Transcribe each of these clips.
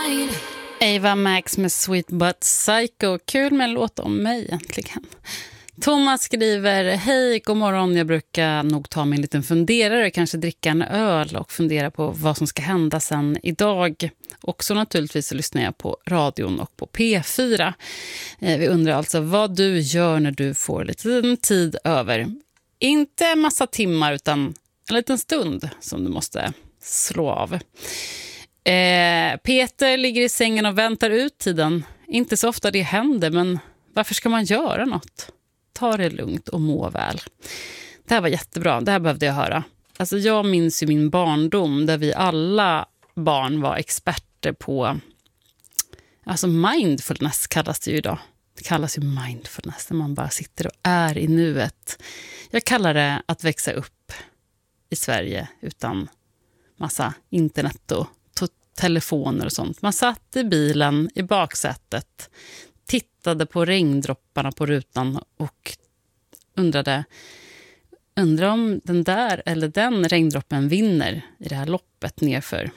Ava Max med Sweet But Psycho. Kul med en låt om mig egentligen. Thomas skriver: hej, god morgon. Jag brukar nog ta mig en liten funderare, kanske dricka en öl och fundera på vad som ska hända sen idag. Och så naturligtvis så lyssnar jag på radion och på P4. Vi undrar alltså vad du gör när du får lite tid över. Inte en massa timmar utan en liten stund som du måste slå av. Peter ligger i sängen och väntar ut tiden. Inte så ofta det händer, men varför ska man göra något? Ta det lugnt och må väl. Det här var jättebra, det här behövde jag höra. Alltså jag minns ju min barndom där vi alla barn var experter på, alltså mindfulness kallas det ju idag. Det kallas ju mindfulness när man bara sitter och är i nuet. Jag kallar det att växa upp i Sverige utan massa internet och telefoner och sånt. Man satt i bilen i baksätet, tittade på regndropparna på rutan och undrar om den där eller den regndroppen vinner i det här loppet nerför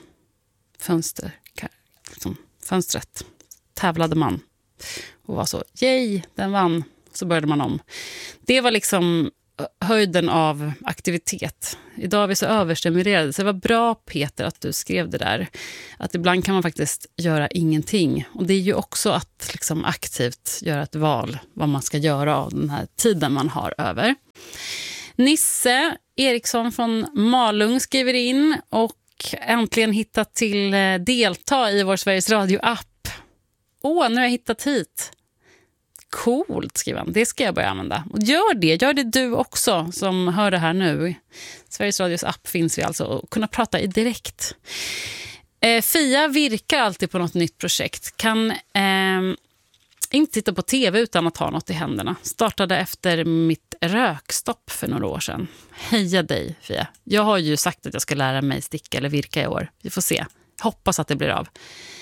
fönstret. Tävlade man och var så, yay, den vann. Så började man om. Det var liksom höjden av aktivitet. Idag är vi så överstimulerade. Så det var bra, Peter, att du skrev det där. Att ibland kan man faktiskt göra ingenting. Och det är ju också att liksom aktivt göra ett val vad man ska göra av den här tiden man har över. Nisse Eriksson från Malung skriver in och äntligen hittat till delta i vår Sveriges Radio-app. Nu har jag hittat hit. Coolt, skriver han. Det ska jag börja använda. Och gör det du också som hör det här nu. Sveriges Radios app finns vi alltså att kunna prata i direkt. Fia virkar alltid på något nytt projekt. Kan inte titta på tv utan att ha något i händerna. Startade efter mitt rökstopp för några år sedan. Heja dig, Fia. Jag har ju sagt att jag ska lära mig sticka eller virka i år. Vi får se. Hoppas att det blir av.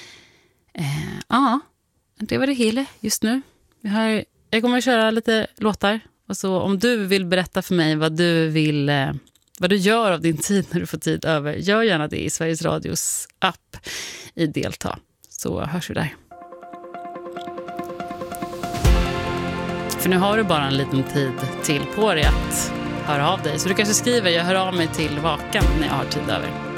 Det var det hela just nu. Jag kommer att köra lite låtar. Och så om du vill berätta för mig vad du gör av din tid när du får tid över, gör gärna det i Sveriges Radios app i delta. Så hörs vi där. För nu har du bara en liten tid till på dig att höra av dig. Så du kanske skriver, jag hör av mig till vaken när jag har tid över.